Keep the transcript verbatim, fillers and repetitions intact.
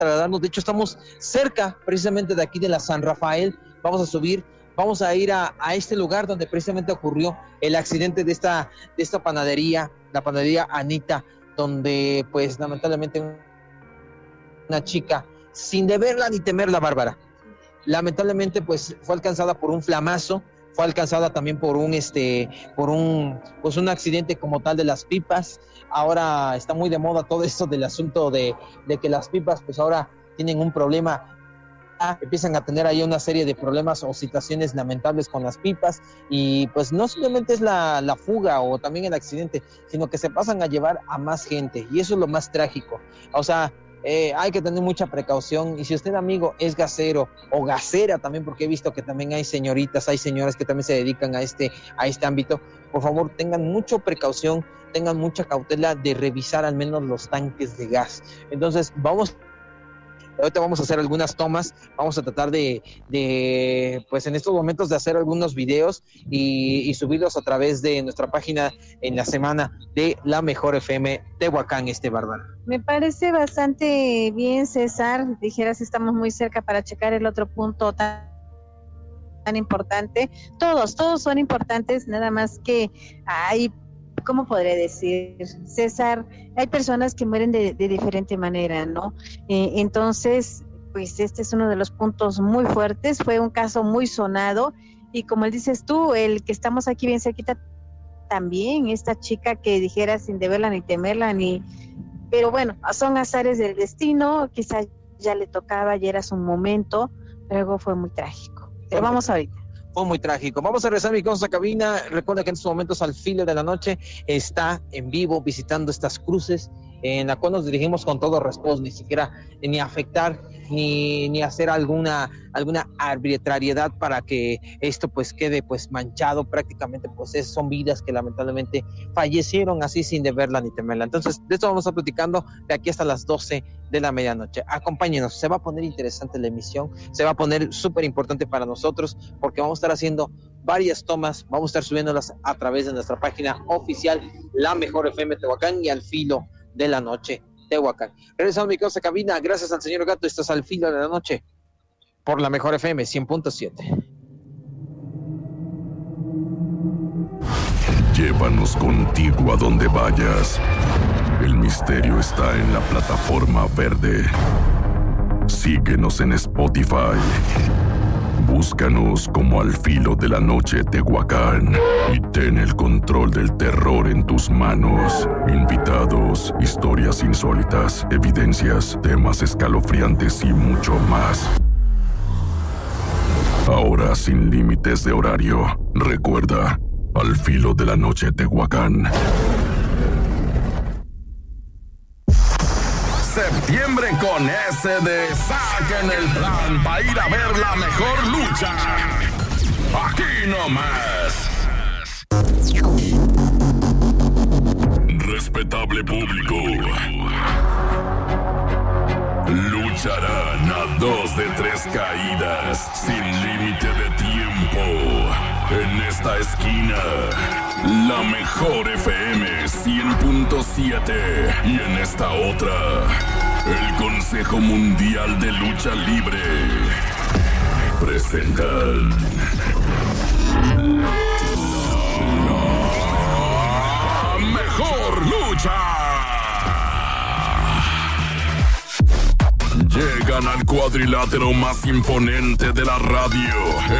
trasladarnos. De hecho, estamos cerca precisamente de aquí de la San Rafael. Vamos a subir, vamos a ir a, a este lugar donde precisamente ocurrió el accidente de esta, de esta panadería, la panadería Anita, donde pues lamentablemente una chica, sin deberla ni temerla, Bárbara, lamentablemente pues fue alcanzada por un flamazo, fue alcanzada también por un este por un pues un accidente como tal de las pipas. Ahora está muy de moda todo esto del asunto de, de que las pipas pues ahora tienen un problema, empiezan a tener ahí una serie de problemas o situaciones lamentables con las pipas, y pues no solamente es la, la fuga o también el accidente, sino que se pasan a llevar a más gente, y eso es lo más trágico. O sea, Eh, hay que tener mucha precaución, y si usted, amigo, es gasero o gasera también, porque he visto que también hay señoritas, hay señoras que también se dedican a este, a este ámbito, por favor tengan mucha precaución, tengan mucha cautela de revisar al menos los tanques de gas. Entonces vamos ahorita vamos a hacer algunas tomas, vamos a tratar de, de pues en estos momentos de hacer algunos videos y, y subirlos a través de nuestra página en la semana de La Mejor F M Tehuacán, este Bárbara. Me parece bastante bien, César, dijeras estamos muy cerca para checar el otro punto tan, tan importante. Todos, todos son importantes, nada más que hay, ¿cómo podré decir, César? Hay personas que mueren de, de diferente manera, ¿no? Eh, entonces, pues este es uno de los puntos muy fuertes, fue un caso muy sonado, y como dices tú, el que estamos aquí bien cerquita también, esta chica que dijera sin deberla ni temerla, ni... pero bueno, son azares del destino, quizás ya le tocaba, ya era su momento, pero fue muy trágico. Pero vamos ahorita. Fue muy trágico. Vamos a regresar, mi cosa cabina. Recuerda que en estos momentos, al filo de la noche, está en vivo visitando estas cruces, en la cual nos dirigimos con todo respeto, ni siquiera ni afectar ni, ni hacer alguna alguna arbitrariedad para que esto pues quede pues manchado. Prácticamente pues es, son vidas que lamentablemente fallecieron así sin deberla ni temerla. Entonces de esto vamos a estar platicando de aquí hasta las doce de la medianoche. Acompáñenos, se va a poner interesante la emisión, se va a poner súper importante para nosotros, porque vamos a estar haciendo varias tomas, vamos a estar subiéndolas a través de nuestra página oficial, La Mejor F M Tehuacán, y Al Filo de la Noche Tehuacán. Regresamos a mi casa cabina, gracias al señor Gato. Estás Al Filo de la Noche por La Mejor F M cien punto siete. Llévanos contigo a donde vayas. El misterio está en la plataforma verde. Síguenos en Spotify. Búscanos como Al Filo de la Noche Tehuacán y ten el control del terror en tus manos. Invitados, historias insólitas, evidencias, temas escalofriantes y mucho más. Ahora sin límites de horario. Recuerda, Al Filo de la Noche Tehuacán. Septiembre con S de saquen el plan para ir a ver la mejor lucha. Aquí nomás. Respetable público. Lucharán a dos de tres caídas sin límite de tiempo. En esta esquina, La Mejor F M cien punto siete. Y en esta otra, el Consejo Mundial de Lucha Libre presentan La Mejor Lucha. Llegan al cuadrilátero más imponente de la radio,